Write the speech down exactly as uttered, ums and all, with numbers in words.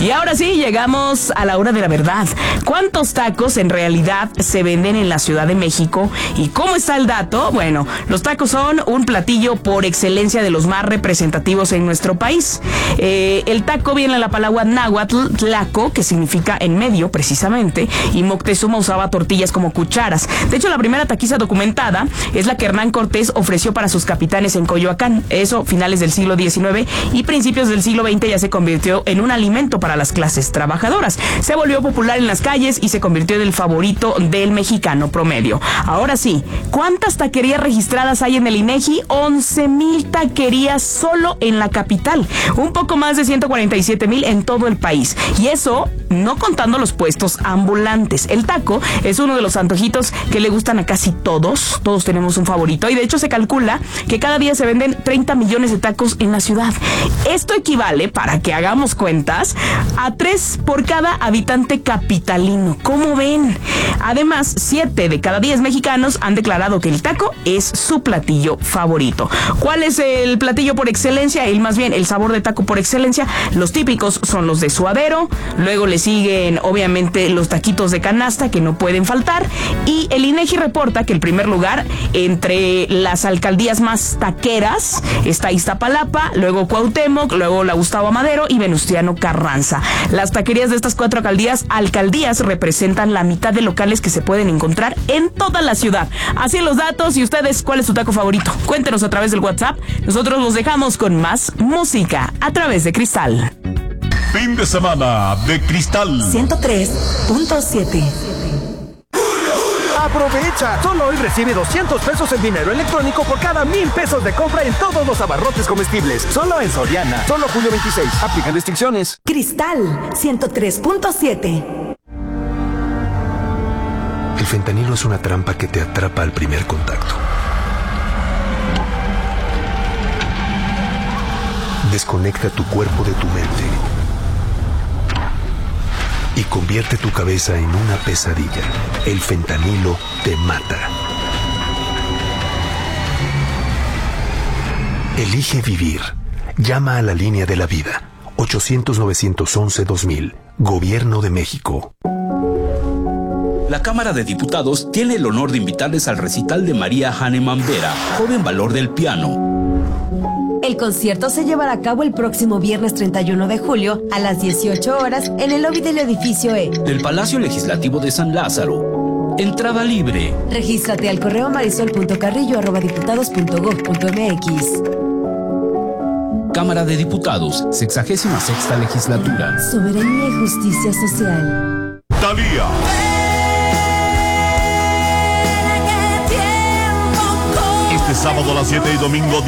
Y ahora sí, llegamos a la hora de la verdad. ¿Cuántos tacos en realidad se venden en la Ciudad de México? ¿Y cómo está el dato? Bueno, los tacos son un platillo por excelencia de los más representativos en nuestro país. Eh, el taco viene de la palabra náhuatl, tlaco, que significa en medio, precisamente, y Moctezuma usaba tortillas como cucharas. De hecho, la primera taquiza documentada es la que Hernán Cortés ofreció para sus capitanes en Coyoacán. Eso, finales del siglo diecinueve y principios del siglo veinte ya se convirtió en un alimento para las clases trabajadoras. Se volvió popular en las calles y se convirtió en el favorito del mexicano promedio. Ahora sí, ¿cuántas taquerías registradas hay en el INEGI? once mil taquerías solo en la capital. Un poco más de ciento cuarenta y siete mil en todo el país. Y eso no contando los puestos ambulantes. El taco es uno de los antojitos que le gustan a casi todos. Todos tenemos un favorito. Y de hecho se calcula que cada día se venden treinta millones de tacos en la ciudad. Esto equivale, para que hagamos cuentas, a tres por cada habitante capitalino. ¿Cómo ven? Además, siete de cada diez mexicanos han declarado que el taco es su platillo favorito. ¿Cuál es el platillo por excelencia? El más bien, el sabor de taco por excelencia. Los típicos son los de suadero. Luego le siguen, obviamente, los taquitos de canasta, que no pueden faltar. Y el INEGI reporta que el primer lugar entre las alcaldías más taqueras está Iztapalapa, luego Cuauhtémoc, luego la Gustavo Amadero y Venustiano Carranza. Las taquerías de estas cuatro alcaldías, alcaldías representan la mitad de locales que se pueden encontrar en toda la ciudad. Así los datos. ¿Y ustedes cuál es su taco favorito? Cuéntenos a través del WhatsApp. Nosotros los dejamos con más música a través de Cristal. Fin de semana de Cristal ciento tres punto siete. ¡Aprovecha! Solo hoy recibe doscientos pesos en dinero electrónico por cada mil pesos de compra en todos los abarrotes comestibles. Solo en Soriana. Solo julio veintiséis. Aplican restricciones. Cristal ciento tres punto siete. El fentanilo es una trampa que te atrapa al primer contacto. Desconecta tu cuerpo de tu mente y convierte tu cabeza en una pesadilla. El fentanilo te mata. Elige vivir. Llama a la línea de la vida. ochocientos, novecientos once, dos mil. Gobierno de México. La Cámara de Diputados tiene el honor de invitarles al recital de María Hahnemann Vera, joven valor del piano. El concierto se llevará a cabo el próximo viernes treinta y uno de julio a las dieciocho horas en el lobby del edificio E del Palacio Legislativo de San Lázaro. Entrada libre. Regístrate al correo marisol punto carrillo arroba diputados punto gob punto mx. Cámara de Diputados, sexagésima sexta legislatura. Soberanía y justicia social. Thalía. Este sábado a las siete y domingo